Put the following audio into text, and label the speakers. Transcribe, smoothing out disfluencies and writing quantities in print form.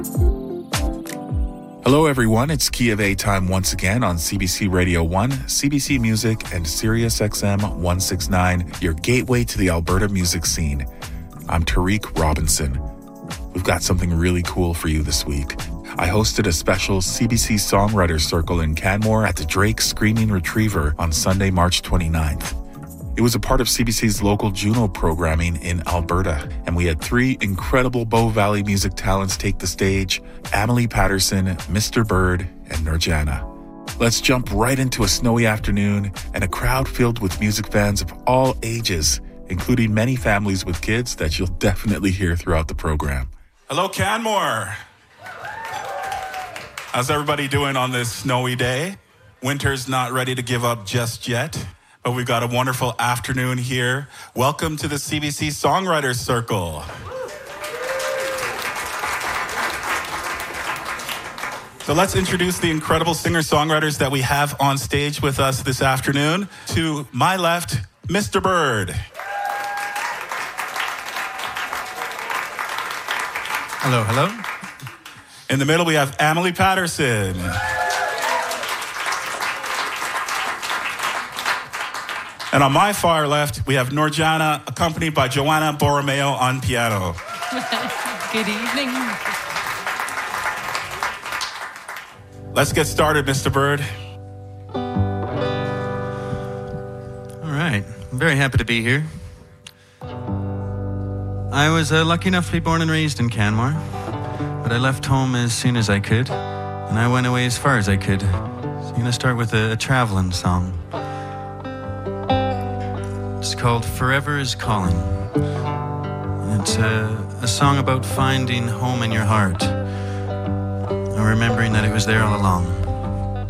Speaker 1: Hello everyone, it's Key of A time once again on CBC Radio 1, CBC Music, and Sirius XM 169, your gateway to the Alberta music scene. I'm Tariq Robinson. We've got something really cool for you this week. I hosted a special CBC Songwriters Circle in Canmore at the Drake Screaming Retriever on Sunday, March 29th. It was a part of CBC's local Juno programming in Alberta, and we had three incredible Bow Valley music talents take the stage: Amelie Patterson, Mr. Bird, and Nurjana. Let's jump right into a snowy afternoon and a crowd filled with music fans of all ages, including many families with kids that you'll definitely hear throughout the program. Hello, Canmore. How's everybody doing on this snowy day? Winter's not ready to give up just yet, but we've got a wonderful afternoon here. Welcome to the CBC Songwriters Circle. So let's introduce the incredible singer-songwriters that we have on stage with us this afternoon. To my left, Mr. Bird.
Speaker 2: Hello, hello.
Speaker 1: In the middle, we have Amelie Patterson. And on my far left, we have Nurjana, accompanied by Joanna Borromeo on piano.
Speaker 3: Good evening.
Speaker 1: Let's get started, Mr. Bird.
Speaker 2: All right. I'm very happy to be here. I was lucky enough to be born and raised in Canmore, but I left home as soon as I could, and I went away as far as I could. So I'm going to start with a traveling song. It's called Forever is Calling. And it's a song about finding home in your heart and remembering that it was there all along.